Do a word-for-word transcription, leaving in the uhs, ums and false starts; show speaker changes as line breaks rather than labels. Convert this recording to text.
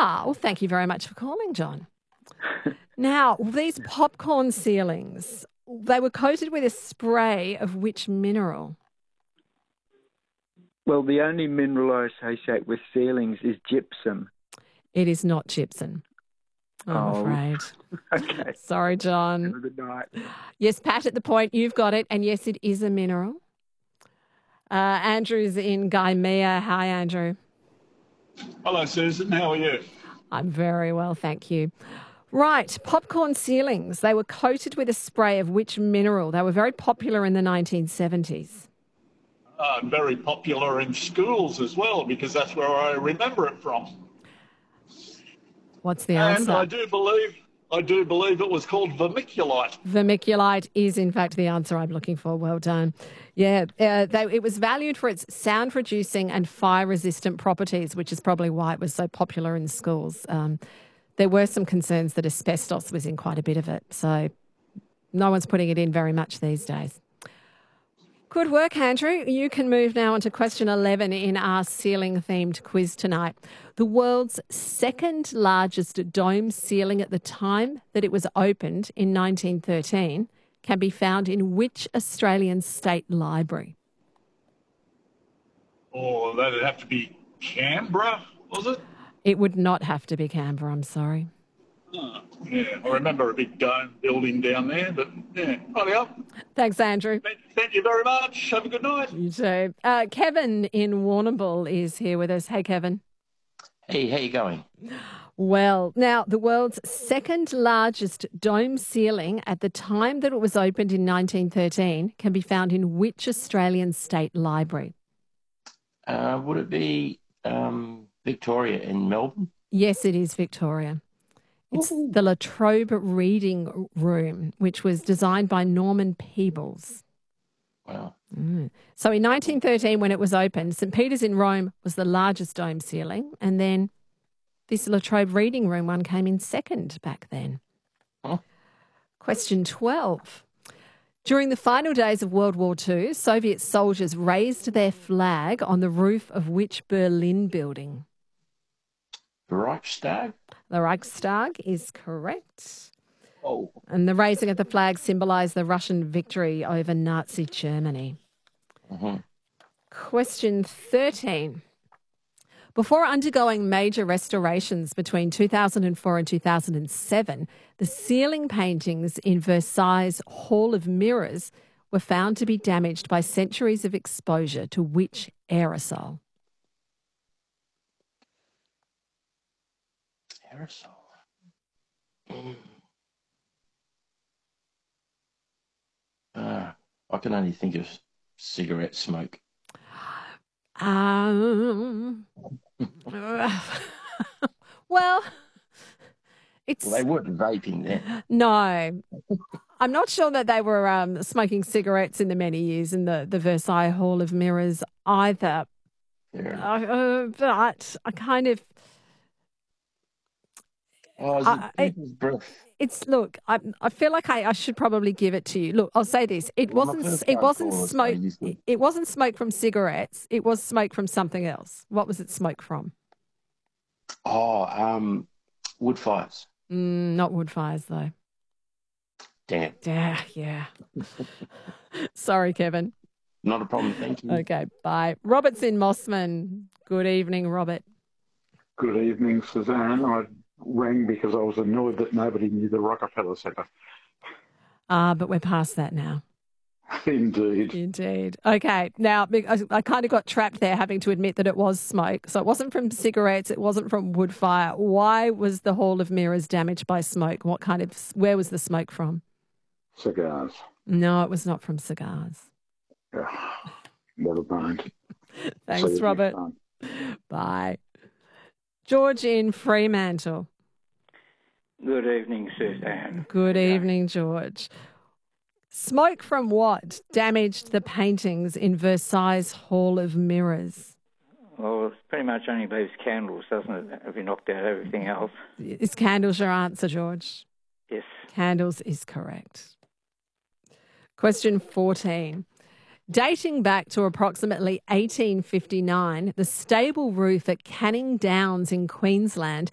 Ah, well, thank you very much for calling, John. Now, these popcorn ceilings, they were coated with a spray of which mineral?
Well, the only mineral I associate with ceilings is gypsum.
It is not gypsum, I'm
Oh.
afraid.
Okay.
Sorry, John.
Have a good night.
Yes, Pat, at the point, you've got it. And yes, it is a mineral. Uh, Andrew's in Gaimea. Hi, Andrew.
Hello, Susan. How are you?
I'm very well, thank you. Right, popcorn ceilings. They were coated with a spray of which mineral? They were very popular in the nineteen seventies.
Uh, very popular in schools as well, because that's where I remember it from.
What's the answer?
And I do believe, I do believe it was called vermiculite.
Vermiculite is, in fact, the answer I'm looking for. Well done. Yeah, uh, they, it was valued for its sound-reducing and fire-resistant properties, which is probably why it was so popular in schools. Um, there were some concerns that asbestos was in quite a bit of it, so no one's putting it in very much these days. Good work, Andrew. You can move now on to question eleven in our ceiling-themed quiz tonight. The world's second largest dome ceiling at the time that it was opened in nineteen thirteen can be found in which Australian state library?
Oh, that'd have to be Canberra, was it?
It would not have to be Canberra, I'm sorry.
Oh, yeah, I remember a big dome building down there, but yeah, righty up.
Thanks, Andrew.
Thank, thank you very much. Have a good night.
You too. Uh, Kevin in Warrnambool is here with us. Hey, Kevin.
Hey, how you going?
Well, now, the world's second largest dome ceiling at the time that it was opened in nineteen thirteen can be found in which Australian state library?
Uh, would it be um, Victoria in Melbourne?
Yes, it is Victoria. It's the La Trobe Reading Room, which was designed by Norman Peebles.
Wow.
Mm. So in nineteen thirteen, when it was opened, St Peter's in Rome was the largest dome ceiling, and then this La Trobe Reading Room one came in second back then.
Huh?
Question twelve. During the final days of World War Two, Soviet soldiers raised their flag on the roof of which Berlin building?
The Reichstag?
The Reichstag is correct.
Oh.
And the raising of the flag symbolised the Russian victory over Nazi Germany.
Mm-hmm.
Question thirteen. Before undergoing major restorations between two thousand four and two thousand seven, the ceiling paintings in Versailles' Hall of Mirrors were found to be damaged by centuries of exposure to which aerosol?
Aerosol. Mm. Uh, I can only think of cigarette smoke.
Um, well, it's...
Well, they weren't vaping then.
No. I'm not sure that they were um, smoking cigarettes in the many years in the, the Versailles Hall of Mirrors either.
Yeah.
Uh, but I kind of...
Oh, is
I-
it people's breath?
It's look. I I feel like I, I should probably give it to you. Look, I'll say this: it
Well, my
wasn't.
first
It
phone
wasn't
call was
smoke.
I used to-
It, it wasn't smoke from cigarettes. It was smoke from something else. What was it smoke from?
Oh, um, wood fires.
Mm, not wood fires, though.
Damn.
Yeah, yeah. Sorry, Kevin.
Not a problem. Thank you.
Okay, bye. Robert's in Mossman. Good evening, Robert.
Good evening, Suzanne. I rang because I was annoyed that nobody knew the Rockefeller Centre.
Ah, but we're past that now.
Indeed.
Indeed. Okay. Now, I, I kind of got trapped there having to admit that it was smoke. So it wasn't from cigarettes. It wasn't from wood fire. Why was the Hall of Mirrors damaged by smoke? What kind of, where was the smoke from?
Cigars.
No, it was not from cigars.
Yeah. Never mind. See
Thanks,
you
Robert.
next time.
Bye. George in Fremantle.
Good evening, Suzanne.
Good evening, George. Smoke from what damaged the paintings in Versailles Hall of Mirrors?
Well, it pretty much only leaves candles, doesn't it? Have you knocked out everything else?
Is candles your answer, George?
Yes.
Candles is correct. Question fourteen. Dating back to approximately eighteen fifty-nine, the stable roof at Canning Downs in Queensland